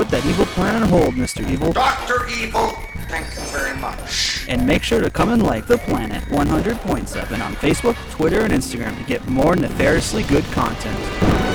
put that evil plan on hold, Mr. Evil. Dr. Evil, thank you very much. And make sure to come and like The Planet 100.7 on Facebook, Twitter, and Instagram to get more nefariously good content.